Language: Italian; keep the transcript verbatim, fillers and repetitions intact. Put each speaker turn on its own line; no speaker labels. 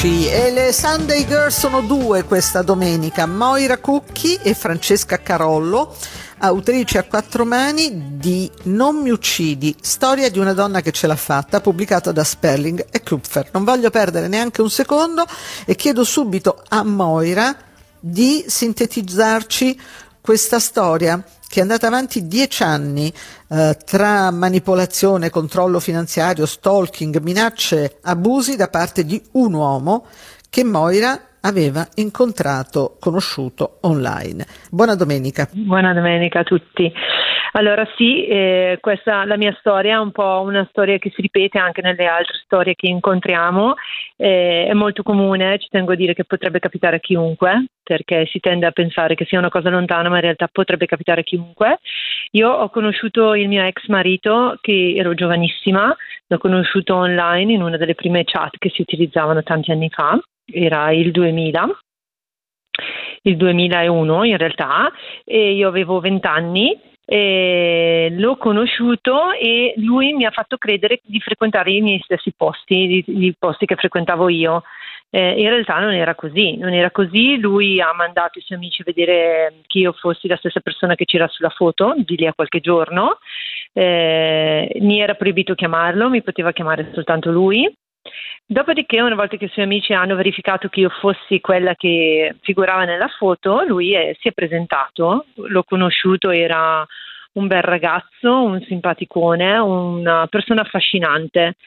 amici, e le Sunday Girl sono due questa domenica, Moira Cucchi e Francesca Carollo, autrici a quattro mani di Non mi uccidi, storia di una donna che ce l'ha fatta, pubblicata da Sperling e Kupfer. Non voglio perdere neanche un secondo e chiedo subito a Moira di sintetizzarci questa storia che è andata avanti dieci anni eh, tra manipolazione, controllo finanziario, stalking, minacce, abusi da parte di un uomo che Moira aveva incontrato, conosciuto online. Buona domenica.
Buona domenica a tutti. Allora sì, eh, questa la mia storia è un po' una storia che si ripete anche nelle altre storie che incontriamo, eh, è molto comune, ci tengo a dire che potrebbe capitare a chiunque, perché si tende a pensare che sia una cosa lontana, ma in realtà potrebbe capitare a chiunque. Io ho conosciuto il mio ex marito, che ero giovanissima, l'ho conosciuto online in una delle prime chat che si utilizzavano tanti anni fa, era il duemila. Il duemilauno in realtà, e io avevo venti anni. E l'ho conosciuto e lui mi ha fatto credere di frequentare i miei stessi posti, i posti che frequentavo io. Eh, in realtà non era così, non era così. Lui ha mandato i suoi amici a vedere che io fossi la stessa persona che c'era sulla foto di lì a qualche giorno. Eh, mi era proibito chiamarlo, mi poteva chiamare soltanto lui. Dopodiché, una volta che i suoi amici hanno verificato che io fossi quella che figurava nella foto, lui è, si è presentato, l'ho conosciuto, era un bel ragazzo, un simpaticone, una persona affascinante.